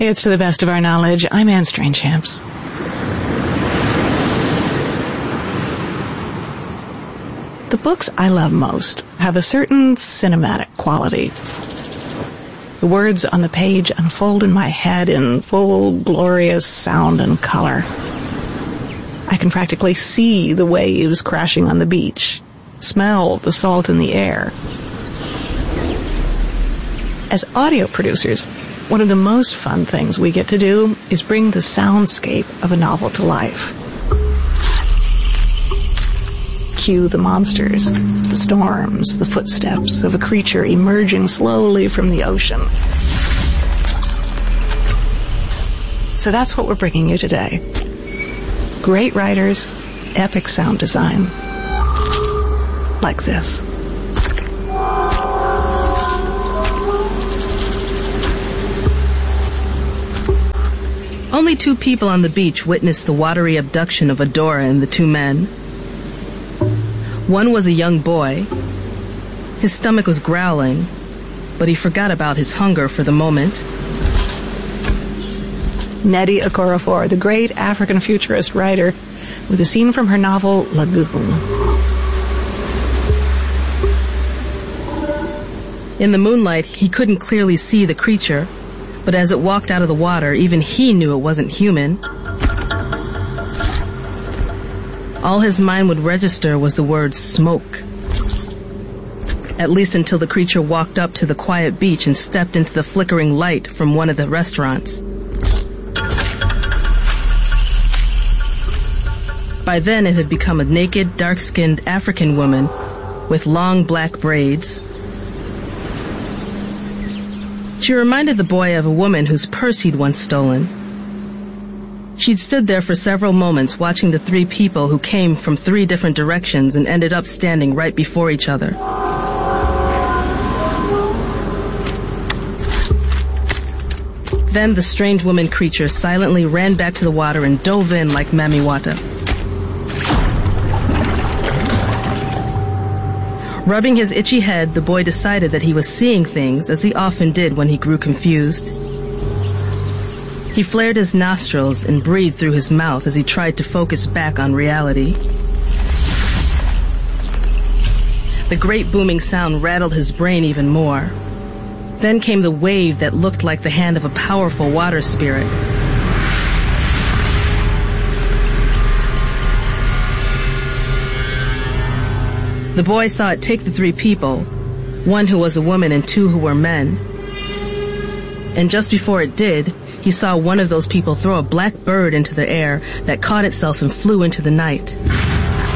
It's To the Best of Our Knowledge. I'm Anne Strainchamps. The books I love most have a certain cinematic quality. The words on the page unfold in my head in full, glorious sound and color. I can practically see the waves crashing on the beach, smell the salt in the air. As audio producers, one of the most fun things we get to do is bring the soundscape of a novel to life. Cue the monsters, the storms, the footsteps of a creature emerging slowly from the ocean. So that's what we're bringing you today. Great writers, epic sound design. Like this. Only 2 people on the beach witnessed the watery abduction of Adora and the 2 men. One was a young boy. His stomach was growling, but he forgot about his hunger for the moment. Nnedi Okorafor, the great African futurist writer, with a scene from her novel Lagoon. In the moonlight, he couldn't clearly see the creature, but as it walked out of the water, even he knew it wasn't human. All his mind would register was the word smoke. At least until the creature walked up to the quiet beach and stepped into the flickering light from one of the restaurants. By then it had become a naked, dark-skinned African woman with long black braids. She reminded the boy of a woman whose purse he'd once stolen. She'd stood there for several moments watching the 3 people who came from 3 different directions and ended up standing right before each other. Then the strange woman creature silently ran back to the water and dove in like Mamiwata. Rubbing his itchy head, the boy decided that he was seeing things, as he often did when he grew confused. He flared his nostrils and breathed through his mouth as he tried to focus back on reality. The great booming sound rattled his brain even more. Then came the wave that looked like the hand of a powerful water spirit. The boy saw it take the 3 people, 1 who was a woman and 2 who were men. And just before it did, he saw one of those people throw a black bird into the air that caught itself and flew into the night.